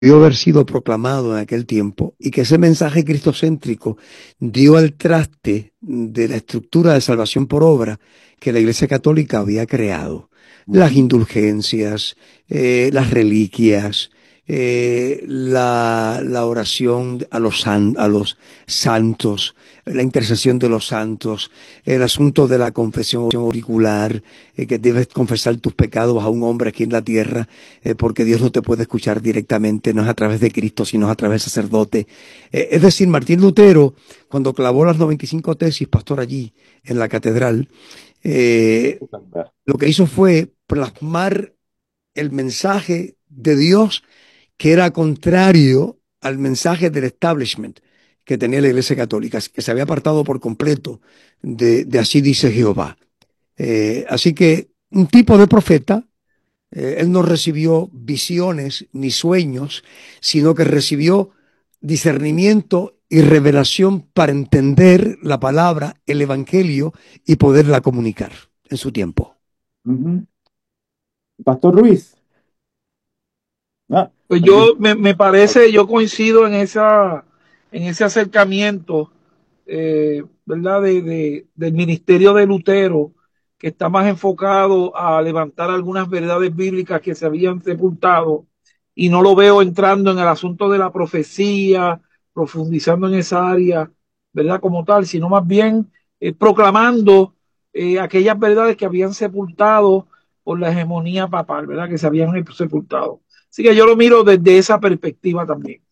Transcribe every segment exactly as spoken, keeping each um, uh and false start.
debió haber sido proclamado en aquel tiempo y que ese mensaje cristocéntrico dio al traste de la estructura de salvación por obra que la Iglesia Católica había creado. Las indulgencias, eh, las reliquias, eh, la, la oración a los, san, a los santos, la intercesión de los santos, el asunto de la confesión auricular, eh, que debes confesar tus pecados a un hombre aquí en la tierra, eh, porque Dios no te puede escuchar directamente, no es a través de Cristo, sino a través del sacerdote. Eh, es decir, Martín Lutero, cuando clavó las noventa y cinco tesis, pastor, allí en la catedral, eh, lo que hizo fue plasmar el mensaje de Dios que era contrario al mensaje del establishment que tenía la Iglesia Católica, que se había apartado por completo de, de así dice Jehová. Eh, así que un tipo de profeta, eh, él no recibió visiones ni sueños, sino que recibió discernimiento y revelación para entender la palabra, el evangelio y poderla comunicar en su tiempo. Uh-huh. Pastor Ruiz. Ah, pues yo me, me parece, yo coincido en esa en ese acercamiento, eh, ¿verdad? De, de, del ministerio de Lutero, que está más enfocado a levantar algunas verdades bíblicas que se habían sepultado, y no lo veo entrando en el asunto de la profecía, profundizando en esa área, ¿verdad? Como tal, sino más bien eh, proclamando eh, aquellas verdades que habían sepultado por la hegemonía papal, ¿verdad? Que se habían sepultado. Así que yo lo miro desde esa perspectiva también.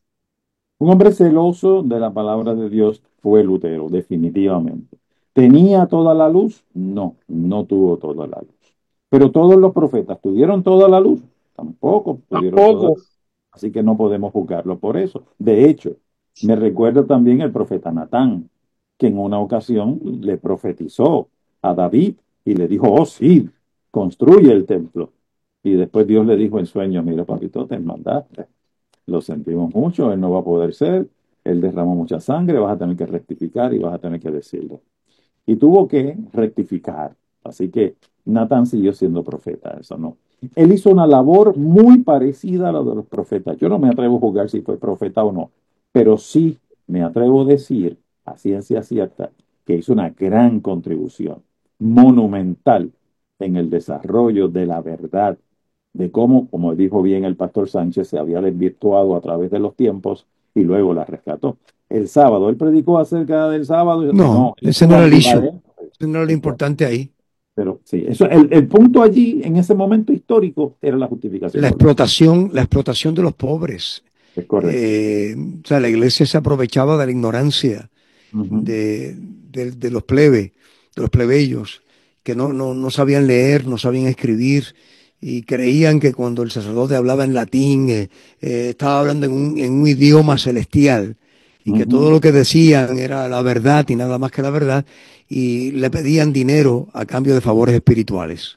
Un hombre celoso de la palabra de Dios fue Lutero, definitivamente. ¿Tenía toda la luz? No, no tuvo toda la luz. Pero todos los profetas tuvieron toda la luz, tampoco tuvieron Tampoco. toda la luz. Así que no podemos juzgarlo por eso. De hecho, me recuerda también el profeta Natán, que en una ocasión le profetizó a David y le dijo, oh sí, construye el templo. Y después Dios le dijo en sueños, mira papito, te mandaste. Lo sentimos mucho, él no va a poder ser, él derramó mucha sangre, vas a tener que rectificar y vas a tener que decirlo. Y tuvo que rectificar. Así que Natán siguió siendo profeta, eso no. Él hizo una labor muy parecida a la de los profetas. Yo no me atrevo a juzgar si fue profeta o no, pero sí me atrevo a decir a ciencia cierta que hizo una gran contribución monumental en el desarrollo de la verdad, de cómo, como dijo bien el pastor Sánchez, se había desvirtuado a través de los tiempos y luego la rescató. El sábado, él predicó acerca del sábado. No, no ese no era el issue, ese no era lo importante ahí. Pero sí, eso, el, el punto allí, en ese momento histórico, era la justificación. La explotación, la explotación de los pobres. Es correcto. Eh, o sea, la iglesia se aprovechaba de la ignorancia uh-huh. de, de, de los plebes, de los plebeyos, que no, no, no sabían leer, no sabían escribir, y creían que cuando el sacerdote hablaba en latín, eh, eh, estaba hablando en un, en un idioma celestial, y uh-huh. que todo lo que decían era la verdad y nada más que la verdad, y le pedían dinero a cambio de favores espirituales.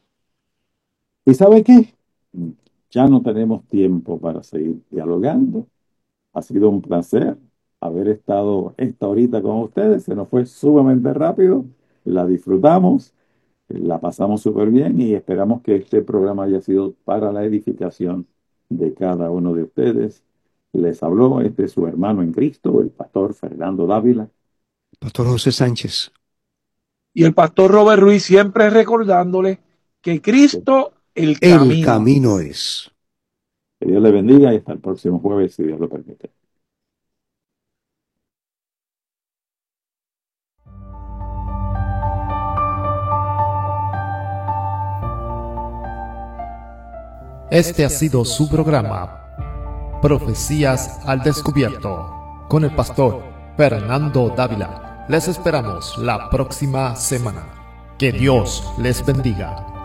¿Y sabe qué? Ya no tenemos tiempo para seguir dialogando. Ha sido un placer haber estado esta horita con ustedes. Se nos fue sumamente rápido. La disfrutamos, la pasamos súper bien y esperamos que este programa haya sido para la edificación de cada uno de ustedes. Les habló este su hermano en Cristo, el pastor Fernando Dávila. Pastor José Sánchez. Y el pastor Robert Ruiz, siempre recordándole que Cristo el camino. El camino es. Que Dios le bendiga y hasta el próximo jueves, si Dios lo permite. Este ha sido su programa, Profecías al Descubierto, con el pastor Fernando Dávila. Les esperamos la próxima semana. Que Dios les bendiga.